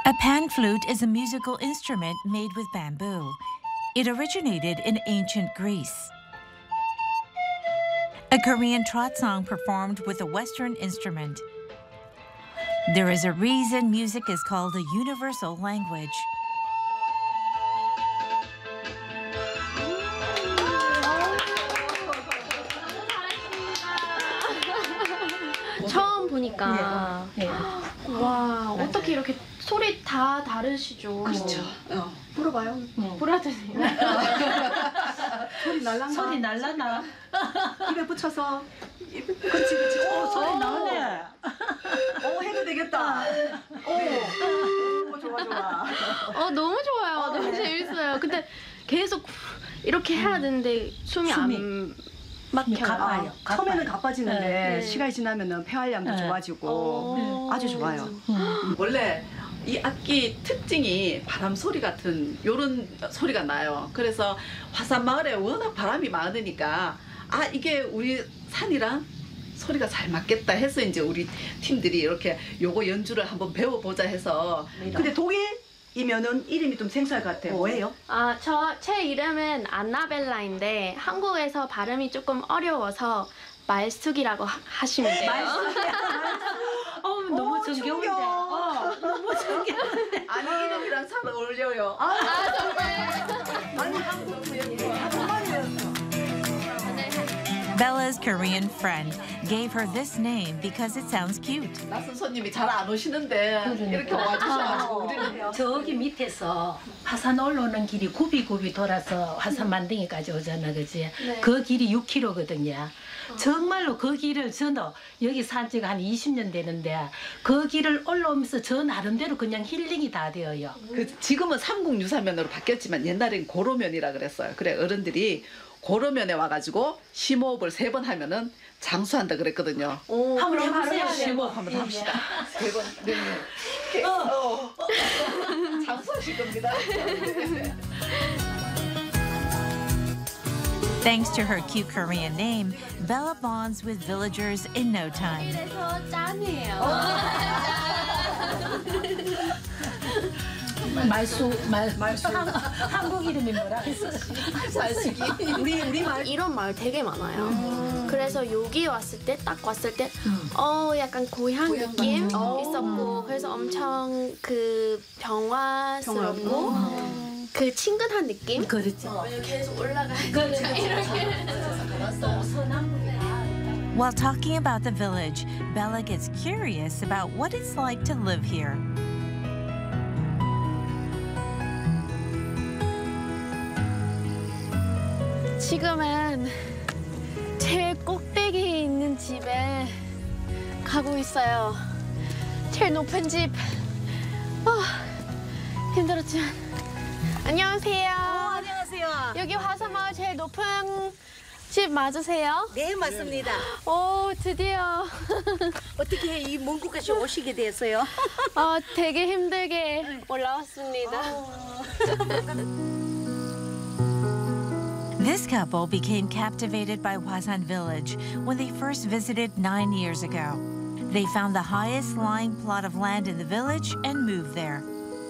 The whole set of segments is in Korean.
A pan flute is a musical instrument made with bamboo. It originated in ancient Greece. A Korean trot song performed with a Western instrument. There is a reason music is called a universal language. 처음 보니까 와 어떻게 이렇게 소리 다 다르시죠? 그렇죠. 불어봐요. 불어주세요. 소리 날라나? 소리 날라나? 입에 붙여서. 그렇지. 소리 나오네. 해도 되겠다. 좋아. 너무 좋아요. 너무 재밌어요. 근데 계속 이렇게 해야 되는데 숨이 안 막혀요. 가빠요. 처음에는 가빠지는데 네. 시간이 지나면 폐활량도 좋아지고 아주 좋아요. 원래 이 악기 특징이 바람 소리 같은 요런 소리가 나요. 그래서 화산마을에 워낙 바람이 많으니까 이게 우리 산이랑 소리가 잘 맞겠다 해서 이제 우리 팀들이 이렇게 요거 연주를 한번 배워보자 해서. 근데 독일이면은 이름이 좀 생소할 것 같아요. 뭐예요? 제 이름은 안나벨라인데 한국에서 발음이 조금 어려워서 말숙이라고 하시면 돼요. 너무 정겨운데. 너무 정겨운데. 아니 이름이랑 잘 어울려요. 아니 한국 정말이었어. Bella's Korean friend gave her this name because it sounds cute. 낯선 손님이 잘 안 오시는데 이렇게 와주셔가지고 우리는 저기 밑에서 화산 올라오는 길이 굽이 돌아서 화산 만등이까지 오잖아, 그지? 그 길이 6km거든요. 정말로 그 길을 저는 여기 산 지가 한 20년 되는데 그 길을 올라오면서 저 나름대로 그냥 힐링이 다 되어요. 지금은 삼국유사면으로 바뀌었지만 옛날엔 고로면이라 그랬어요. 그래 어른들이 고로면에 와가지고 심호흡을 3번 하면은 장수한다 그랬거든요. 한번 해보세요. 심호흡 한번 합시다. 3번. 네. 장수하실 겁니다. Thanks to her cute Korean name, Bella bonds with villagers in no time. 그래서 짠이에요. 말수. 한국 이름이 뭐라 했어? 말숙이. 우리 말 이런 마을 되게 많아요. 그래서 여기 왔을 때 딱 왔을 때 약간 고향 느낌 있었고 그래서 엄청 그 평화스럽고 그 친근한 느낌? 그렇죠. 계속 올라가니까 이렇게 While talking about the village, Bella gets curious about what it's like to live here. 지금은 제일 꼭대기에 있는 집에 가고 있어요. 제일 높은 집. 힘들었지만. 안녕하세요. 안녕하세요. 여기 화산마을 제일 높은 집 맞으세요? 네, 맞습니다. 오, 드디어. 어떻게 이 먼 곳까지 오시게 됐어요? 되게 힘들게 올라왔습니다. This couple became captivated by Hwasan Village when they first visited 9 years ago. They found the highest lying plot of land in the village and moved there.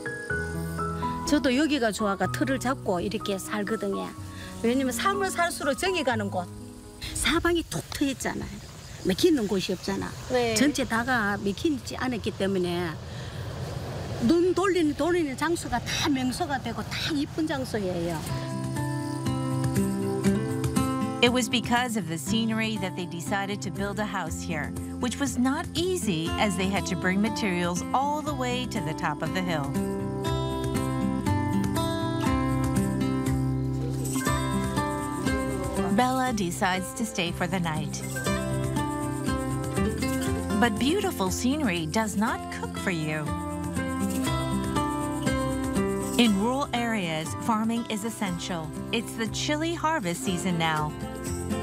저도 여기가 좋아가 틀을 잡고 이렇게 살거든요. 왜냐면 삶을 살수록 정이 가는 곳. 사방이 톡 트였잖아요. 막히는 곳이 없잖아. 네. 전체 다가 막히지 않았기 때문에 눈 돌리는 장소가 다 명소가 되고 다 이쁜 장소예요. It was because of the scenery that they decided to build a house here, which was not easy as they had to bring materials all the way to the top of the hill. Bella decides to stay for the night. But beautiful scenery does not cook for you. In rural areas, farming is essential. It's the chili harvest season now.